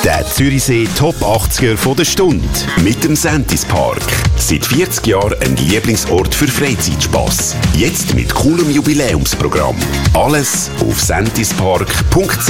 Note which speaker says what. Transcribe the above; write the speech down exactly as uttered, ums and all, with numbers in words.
Speaker 1: Der Zürichsee Top achtziger von der Stunde mit dem Sentis Park. Seit vierzig Jahren ein Lieblingsort für Freizeitspass. Jetzt mit coolem Jubiläumsprogramm. Alles auf sentispark punkt c h.